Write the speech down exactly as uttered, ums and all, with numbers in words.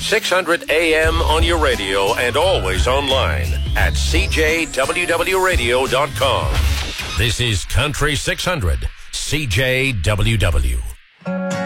six hundred A M on your radio and always online at c j w w radio dot com. This is Country six hundred, C J W W.